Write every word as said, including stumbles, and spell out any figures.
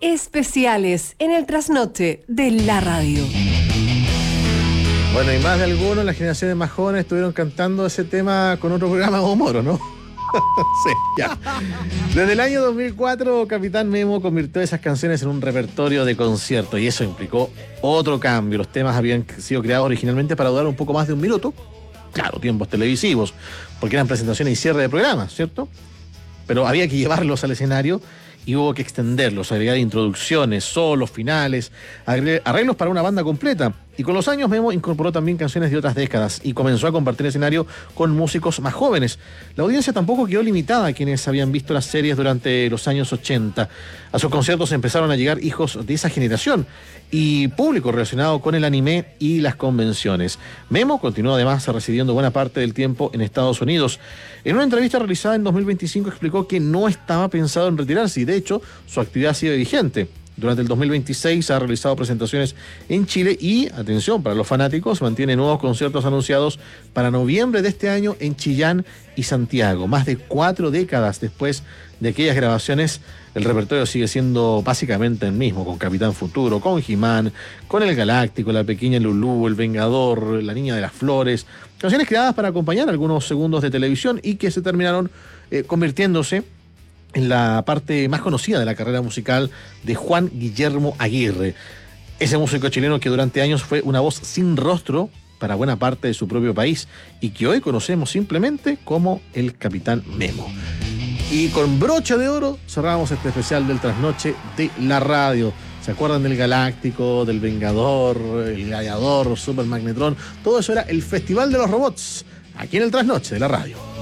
especiales en el trasnoche de la radio. Bueno, y más de algunos, las generaciones más jóvenes estuvieron cantando ese tema con otro programa de humor, ¿o no? Sí, ya. Desde el año dos mil cuatro, Capitán Memo convirtió esas canciones en un repertorio de concierto y eso implicó otro cambio. Los temas habían sido creados originalmente para durar un poco más de un minuto. Claro, tiempos televisivos, porque eran presentaciones y cierre de programas, ¿cierto? Pero había que llevarlos al escenario y hubo que extenderlos, agregar introducciones, solos, finales, arreglos para una banda completa. Y con los años Memo incorporó también canciones de otras décadas y comenzó a compartir escenario con músicos más jóvenes. La audiencia tampoco quedó limitada a quienes habían visto las series durante los años ochenta. A sus conciertos empezaron a llegar hijos de esa generación y público relacionado con el anime y las convenciones. Memo continuó además residiendo buena parte del tiempo en Estados Unidos. En una entrevista realizada en dos mil veinticinco explicó que no estaba pensado en retirarse y de hecho su actividad sigue vigente. Durante el dos mil veintiséis ha realizado presentaciones en Chile y, atención, para los fanáticos, mantiene nuevos conciertos anunciados para noviembre de este año en Chillán y Santiago. Más de cuatro décadas después de aquellas grabaciones, el repertorio sigue siendo básicamente el mismo, con Capitán Futuro, con He-Man, con El Galáctico, La Pequeña Lulú, El Vengador, La Niña de las Flores, canciones creadas para acompañar algunos segundos de televisión y que se terminaron eh, convirtiéndose en la parte más conocida de la carrera musical de Juan Guillermo Aguirre. Ese músico chileno que durante años fue una voz sin rostro para buena parte de su propio país y que hoy conocemos simplemente como el Capitán Memo. Y con broche de oro cerramos este especial del trasnoche de la radio. ¿Se acuerdan del Galáctico, del Vengador, el Gladiador, Super Magnetron? Todo eso era el Festival de los Robots, aquí en el trasnoche de la radio.